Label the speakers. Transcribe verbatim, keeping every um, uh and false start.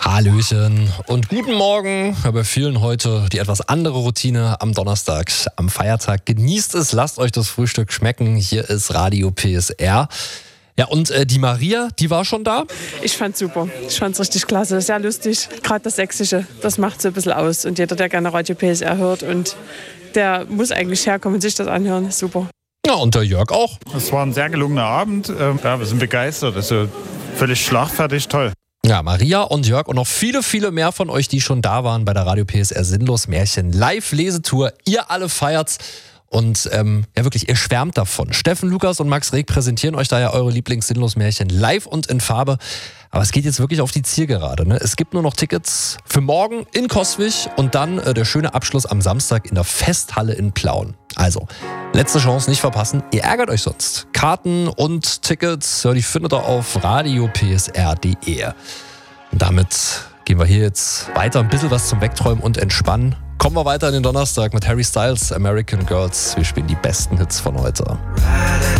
Speaker 1: Hallöchen und guten Morgen. Bei vielen heute die etwas andere Routine am Donnerstag, am Feiertag. Genießt es, lasst euch das Frühstück schmecken. Hier ist Radio P S R. Ja, und äh, die Maria, die war schon da?
Speaker 2: Ich fand's super. Ich fand's richtig klasse. Sehr lustig. Gerade das Sächsische, das macht so ein bisschen aus. Und jeder, der gerne Radio P S R hört, und der muss eigentlich herkommen und sich das anhören. Super.
Speaker 1: Ja, und der Jörg auch.
Speaker 3: Es war ein sehr gelungener Abend. Ja, wir sind begeistert. Also völlig schlagfertig, toll.
Speaker 1: Ja, Maria und Jörg und noch viele, viele mehr von euch, die schon da waren bei der Radio P S R Sinnlos Märchen Live-Lesetour. Ihr alle feiert's und ähm, ja wirklich, ihr schwärmt davon. Steffen, Lukas und Max Reg präsentieren euch da ja eure Lieblings-Sinnlos-Märchen live und in Farbe. Aber es geht jetzt wirklich auf die Zielgerade, ne? Es gibt nur noch Tickets für morgen in Coswig und dann äh, der schöne Abschluss am Samstag in der Festhalle in Plauen. Also, letzte Chance, nicht verpassen. Ihr ärgert euch sonst. Karten und Tickets, ja, die findet ihr auf radio p s r punkt d e. Und damit gehen wir hier jetzt weiter, ein bisschen was zum Wegträumen und Entspannen. Kommen wir weiter in den Donnerstag mit Harry Styles, American Girls. Wir spielen die besten Hits von heute.